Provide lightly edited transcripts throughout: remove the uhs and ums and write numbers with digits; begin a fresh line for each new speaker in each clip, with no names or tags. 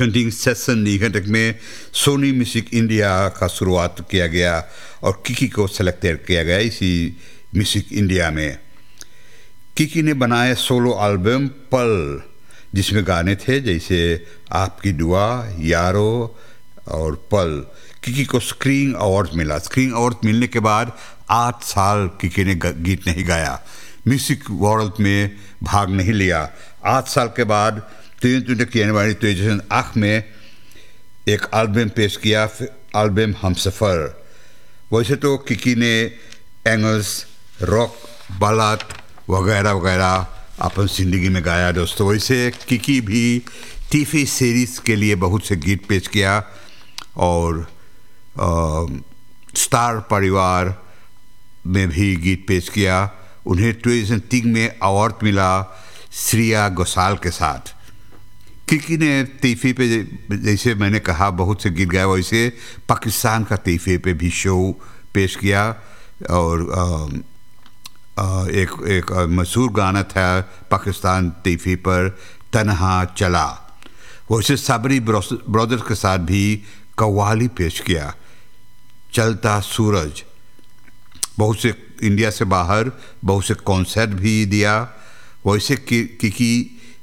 1996 में Soni music India का शुरुआत किया गया और किकी को सेलेक्ट किया गया इसी म्यूजिक इंडिया में। किकी ने बनाया सोलो एल्बम पल, जिसमें गाने थे जैसे आपकी दुआ, यारो और पल। किकी को स्क्रीन अवार्ड मिला। स्क्रीन अवार्ड मिलने के बाद 8 साल किकी ने गीत नहीं गाया, म्यूजिक वर्ल्ड में भाग नहीं लिया। 8 साल के बाद 2008 में एक एल्बम पेश किया, एल्बम हमसफ़र। वैसे तो किकी ने एंगल्स, रॉक, बालात वगैरह वगैरह अपन ज़िंदगी में गाया दोस्तों। वैसे किकी भी टीवी सीरीज़ के लिए बहुत से गीत पेश किया और स्टार परिवार में भी गीत पेश किया। उन्हें 2003 में अवार्ड मिला श्रेया घोषाल के साथ। किकी ने टीवी पे जैसे मैंने कहा बहुत से गीत गाए, वैसे पाकिस्तान का टीवी पे भी शो पेश किया और एक मशहूर गाना था पाकिस्तान टीवी पर, तन्हा चला। वैसे साबरी ब्रदर्स के साथ भी कव्वाली पेश किया, चलता सूरज। बहुत से इंडिया से बाहर बहुत से कॉन्सर्ट भी दिया। वैसे किकी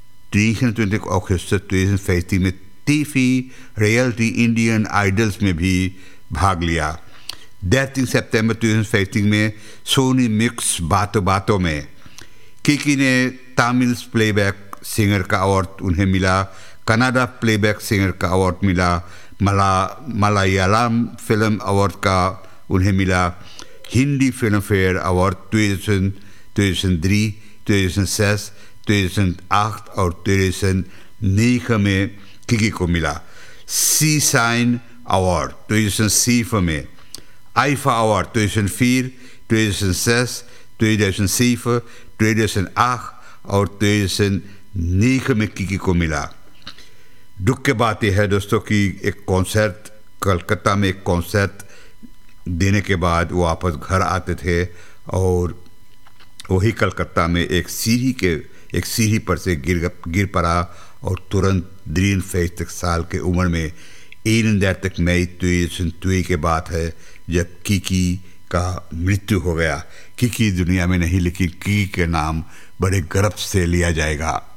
2020 में टीवी रियलिटी इंडियन आइडल्स में भी भाग लिया। 13 सितंबर 2015 में सोनी मिक्स बातों बातों में किकी ने तमिल प्लेबैक सिंगर का अवार्ड उन्हें मिला, कनाडा प्लेबैक सिंगर का अवार्ड मिला, मलयालम फिल्म अवार्ड का उन्हें मिला, हिंदी फिल्म फेयर अवार्ड 2003, 2006, 2008 और 2009 में किकी को मिला। सी साइन अवार्ड 2007 में, आईफा अवार्ड 2004, 2006, 2007, 2008 और 2009 में किकी को मिला। दुख की बात यह है दोस्तों कि एक कॉन्सर्ट कलकत्ता में एक कॉन्सर्ट देने के बाद वो वापस घर आते थे और वही कलकत्ता में एक सीढ़ी पर से गिर पड़ा और तुरंत 53 साल के उम्र में 31 मई 2002 के बात है जब किकी का मृत्यु हो गया। किकी दुनिया में नहीं, लेकिन किकी के नाम बड़े गर्व से लिया जाएगा।